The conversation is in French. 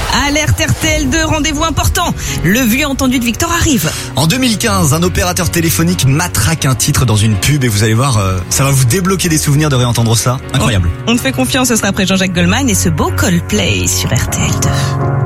Alerte RTL2, rendez-vous important. Le vu et entendu de Victor arrive. En 2015, un opérateur téléphonique matraque un titre dans une pub et vous allez voir, ça va vous débloquer des souvenirs de réentendre ça. Incroyable. On te fait confiance, ce sera après Jean-Jacques Goldman et ce beau Coldplay sur RTL2.